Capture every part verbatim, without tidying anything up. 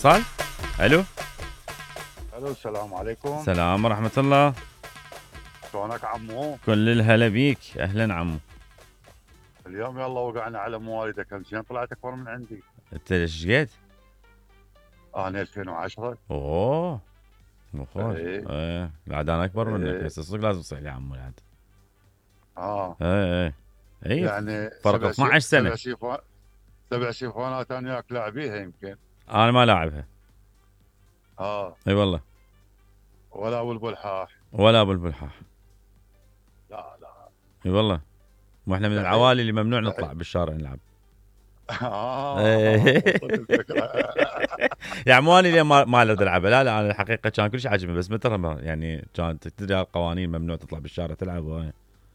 اتصال. الو. الو السلام عليكم. السلام ورحمة الله. شلونك عمو؟ كل الهلا بيك، اهلا عمو. اليوم يلا وقعنا على مواليدك، زين طلعت اكبر من عندي. انت ايش قد؟ انا ألفين وعشرة. اوه مخوش. ايه ايه بعد انا اكبر منك، ايه هسه صدق لازم تصيح لي عمو العاد. اه ايه ايه ايه يعني فرق سبع سي... اثنعش سنة. سبع سيفون سبع سيفونات انا وياك لاعبيها يمكن. انا ما لاعبها. اه اي والله. ولا ابو البلحاح. ولا ابو البلحاح. لا لا. اي والله. واحنا من بعيد العوالي اللي ممنوع نطلع بعيد. بالشارع نلعب. اه وصلت الفكرة. يعني مو انا اللي ما ما اريد العبها، لا لا، انا الحقيقه كان كل شيء عاجبني، بس متى ما- يعني كانت تدري القوانين ممنوع تطلع بالشارع تلعب وهاي.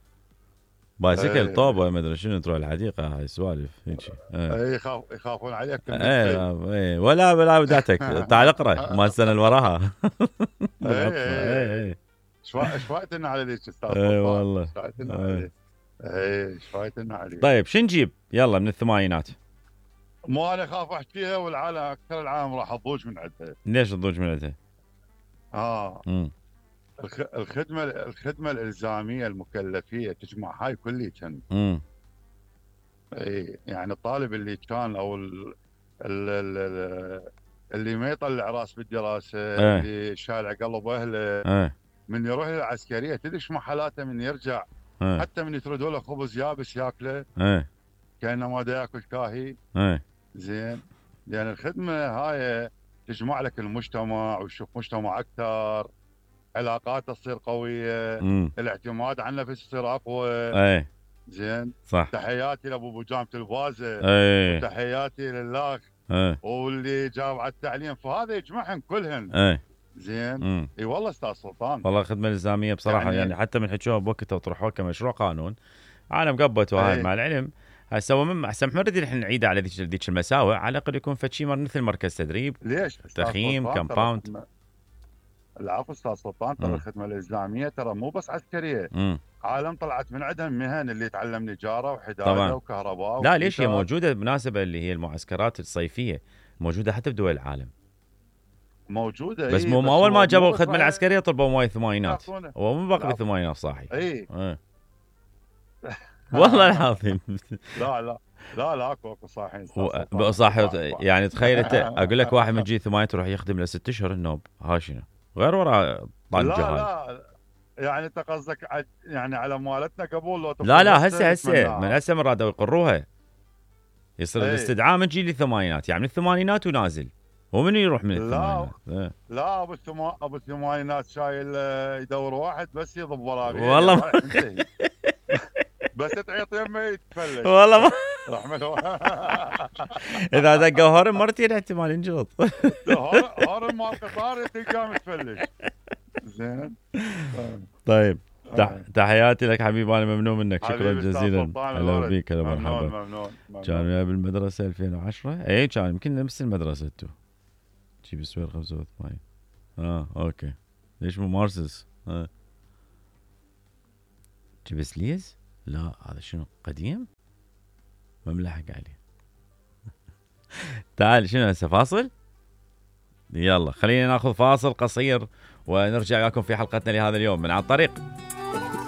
بايسكل طوبه ما ادري شنو تروح الحديقه، هاي سوالف هيك. ايه ايه يخاف يخافون عليك من الخيل. ايه ايه ولا ولا بداتك تعال اقرا ما السنه اللي وراها. ايه بالعطفة. ايه ايه ايه ايش فايتنا على ذيك استاذ ايه سلطان؟ والله. ايش فايتنا ايه. عليه؟ ايه ايش فايتنا عليه؟ طيب شو نجيب يلا من الثمانينات؟ مو انا اخاف احكيها والعالم اكثر العالم راح تضوج من عندها. ليش تضوج من عندها؟ اه امم الخ... الخدمه الخدمه الالزاميه المكلفيه تجمع هاي كلي كان. امم اي يعني الطالب اللي كان او ال... ال... ال... اللي ما يطلع راس بالدراسه، ايه اللي شالع قلب اهله ايه من يروح للعسكريه، تدري شو حالاته من يرجع؟ ايه حتى من يتردوا له خبز يابس ياكله ايه كانما دا ياكل كاهي. ايه زين، لان الخدمه هاي تجمع لك المجتمع وتشوف مجتمع اكثر، علاقاته تصير قويه، امم الاعتماد على النفس يصير اقوى. ايه زين، صح. تحياتي لابو بجامه الفازه، ايه وتحياتي للاخ ايه واللي جاب على التعليم، فهذا يجمعهم كلهن. ايه زين، امم اي والله استاذ سلطان. والله الخدمة الإلزامية بصراحة يعني, يعني يعني حتى من حكوها بوقتها وطرحوها كمشروع قانون عالم قبته هاي ايه مع العلم. هسه هو من احسن ما نريد احنا نعيده على ذيك ذيك المساوئ، على الاقل يكون فد شيء مثل مركز تدريب، ليش استاذ تخييم، سلطان؟ ترى كمباوند. الخدمه، العفو استاذ سلطان، ترى امم الخدمه الالزاميه ترى مو بس عسكريه، امم عالم طلعت من عندهم مهن، اللي يتعلم نجاره وحداده طبعا. وكهرباء لا ليش هي وفيتات. موجودة بالمناسبة، اللي هي المعسكرات الصيفية موجودة حتى بدول العالم. موجوده بس اي، مو مو بس اول ما هو مو جابوا بس الخدمة راح العسكرية طلبوا مويه الثمانينات، يعطونه. هو مو باقي لا بالثمانينات صاحي. اي ايه. والله العظيم. لا لا لا لا اكو اكو صاحين استاذ سلطان، و- اكو صح. صاح صاح. يعني تخيل انت، اقول لك واحد من جي ثمانية تروح يخدم له ست اشهر النوب، ها شنو غير ورا طنجه لا هاي. لا يعني انت قصدك ع- يعني على مالتنا قبول لو لا تفرض لا هسه هسه هسه من نتمناها. هسه من رادوا يقروها، يصير اي الاستدعاء من جيل الثمانينات، يعني من الثمانينات ونازل، هو من يروح من لا الثمانينات. ايه. لا ابو الثما ابو الثمانينات شايل آه، يدور واحد بس يضب وراه غير يا والله ما رايح منتهي. بس تعيط يمه يتفلش. والله ما رحمه الله. اذا دقوا هرم مرتين احتمال ينجلط. هارم مال قطار تلقاه متفلش. زين. طيب تح... آه. تحياتي لك حبيبي، انا ممنون منك، شكرا حبيبي استاذ جزيلا. سلطان هلا الورد، بيك، هلا ممنون مرحبا. ممنون كان ممنون. وياي بالمدرسة ألفين وعشرة، اي كان يمكن نفس المدرسة انتو. جيب السوير خمسة وثمانين. اه اوكي. ليش مو مارسس؟ اه جيب سليز؟ لا هذا شنو قديم؟ ما ملحق عليه. تعال شنو هسه فاصل؟ يلا خلينا ناخذ فاصل قصير ونرجع لكم في حلقتنا لهذا اليوم من عن طريق